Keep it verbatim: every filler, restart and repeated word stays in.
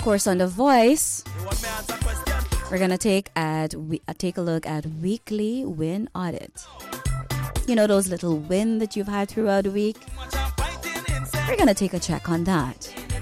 course, on The Voice, we're gonna take at we uh, take a look at weekly win audit. You know those little wins that you've had throughout the week? We're gonna take a check on that.